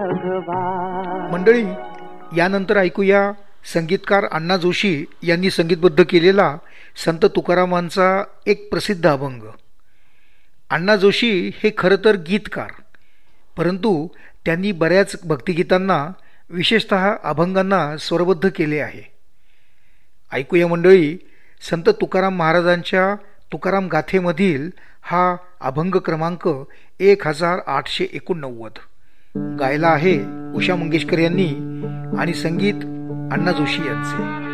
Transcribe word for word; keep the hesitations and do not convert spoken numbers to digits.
भगवान. मंडळी, यानंतर ऐकूया संगीतकार अण्णा जोशी यांनी संगीतबद्ध केलेला संत तुकारामांचा एक प्रसिद्ध अभंग. अण्णा जोशी हे खरं तर गीतकार, परंतु त्यांनी बऱ्याच भक्तिगीतांना, विशेषतः अभंगांना स्वरबद्ध केले आहे. ऐकूया मंडळी, संत तुकाराम महाराजांच्या तुकाराम गाथेमधील हा अभंग क्रमांक एक हजार आठशे एकोणनव्वद. गायला आहे उषा मंगेशकर यांनी आणि संगीत अण्णा जोशी यांचे.